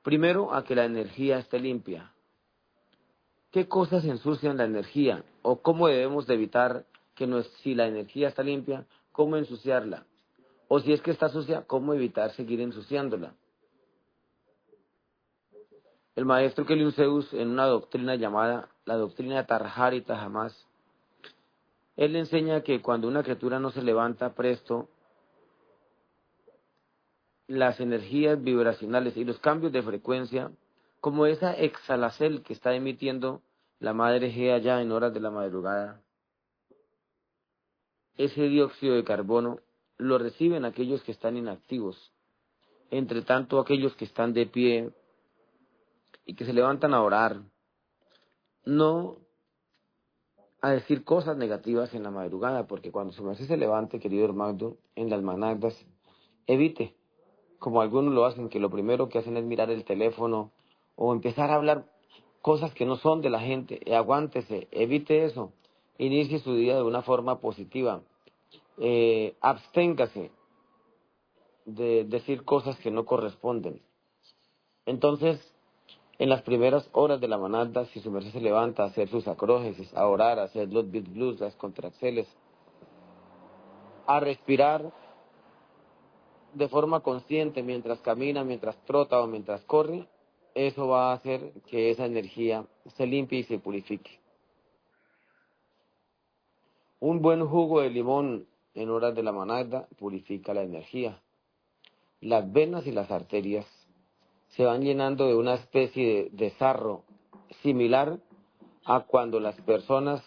Primero, a que la energía esté limpia. ¿Qué cosas ensucian la energía? ¿O cómo debemos de evitar que si la energía está limpia, cómo ensuciarla? O si es que está sucia, ¿cómo evitar seguir ensuciándola? El maestro Keliun Zeus, en una doctrina llamada la doctrina de Tarjar y Tahamás, él enseña que cuando una criatura no se levanta presto, las energías vibracionales y los cambios de frecuencia, como esa exhalacel que está emitiendo la madre Gea ya en horas de la madrugada, ese dióxido de carbono lo reciben aquellos que están inactivos. Entre tanto, aquellos que están de pie y que se levantan a orar, no a decir cosas negativas en la madrugada, porque cuando su merced se levante, querido hermano, en las managdas, evite, como algunos lo hacen, que lo primero que hacen es mirar el teléfono o empezar a hablar cosas que no son de la gente. Aguántese, evite eso, inicie su día de una forma positiva, absténgase de decir cosas que no corresponden. Entonces, en las primeras horas de la manada, si su merced se levanta a hacer sus acrógesis, a orar, a hacer los beat blues, las contracceles, a respirar de forma consciente mientras camina, mientras trota o mientras corre, eso va a hacer que esa energía se limpie y se purifique. Un buen jugo de limón en horas de la manada purifica la energía. Las venas y las arterias se van llenando de una especie de sarro similar a cuando las personas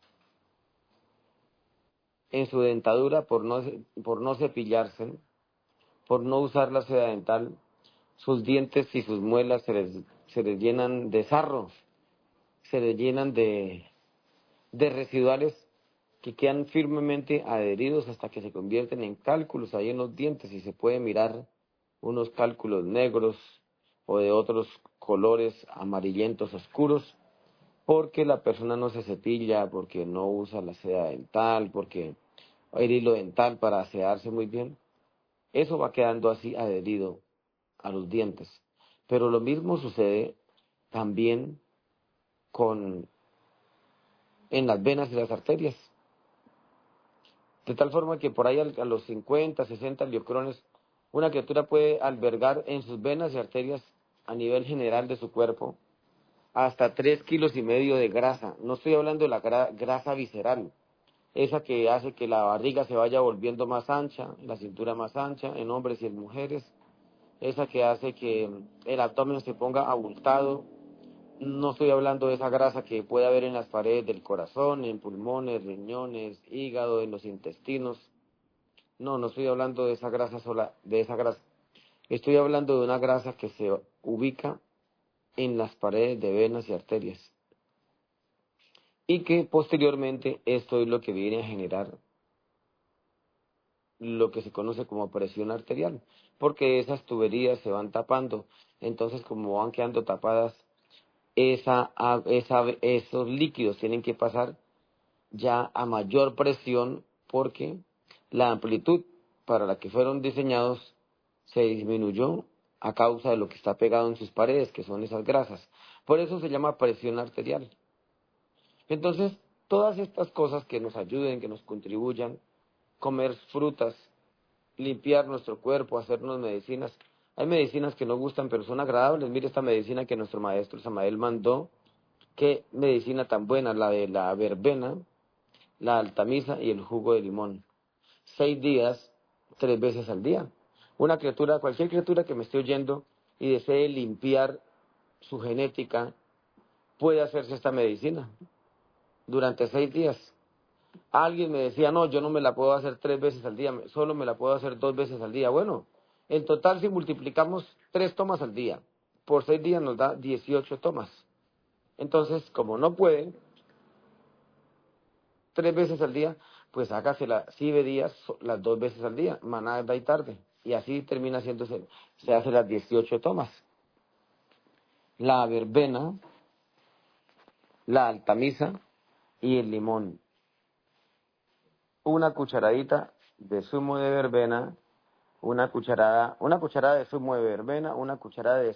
en su dentadura, por no cepillarse, por no usar la seda dental, sus dientes y sus muelas se les llenan de sarro, se les llenan de residuales que quedan firmemente adheridos hasta que se convierten en cálculos ahí en los dientes y se puede mirar unos cálculos negros o de otros colores amarillentos oscuros porque la persona no se cepilla, porque no usa la seda dental, porque el hilo dental para asearse muy bien. Eso va quedando así adherido a los dientes. Pero lo mismo sucede también en las venas y las arterias. De tal forma que por ahí a los 50, 60 liocrones, una criatura puede albergar en sus venas y arterias a nivel general de su cuerpo hasta 3,5 kilos de grasa. No estoy hablando de la grasa visceral, esa que hace que la barriga se vaya volviendo más ancha, la cintura más ancha en hombres y en mujeres, esa que hace que el abdomen se ponga abultado. No estoy hablando de esa grasa que puede haber en las paredes del corazón, en pulmones, riñones, hígado, en los intestinos. No, no estoy hablando de esa grasa sola, de esa grasa. Estoy hablando de una grasa que se ubica en las paredes de venas y arterias. Y que posteriormente esto es lo que viene a generar lo que se conoce como presión arterial, porque esas tuberías se van tapando. Entonces, como van quedando tapadas, esos líquidos tienen que pasar ya a mayor presión porque la amplitud para la que fueron diseñados se disminuyó a causa de lo que está pegado en sus paredes, que son esas grasas. Por eso se llama presión arterial. Entonces, todas estas cosas que nos ayuden, que nos contribuyan, comer frutas, limpiar nuestro cuerpo, hacernos medicinas. Hay medicinas que no gustan, pero son agradables. Mire esta medicina que nuestro maestro Samael mandó. Qué medicina tan buena, la de la verbena, la altamisa y el jugo de limón. 6 días, 3 veces al día. Una criatura, cualquier criatura que me esté oyendo y desee limpiar su genética, puede hacerse esta medicina durante 6 días. Alguien me decía, no, yo no me la puedo hacer 3 veces al día, solo me la puedo hacer 2 veces al día. Bueno, en total si multiplicamos 3 tomas al día, por 6 días nos da 18 tomas. Entonces, como no puede 3 veces al día, pues hágasela 7 días, las 2 veces al día, mañana y tarde. Y así termina haciéndose, se hace las 18 tomas. La verbena, la altamisa y el limón. Una cucharadita de zumo de verbena, una cucharada de zumo de verbena, una cucharada de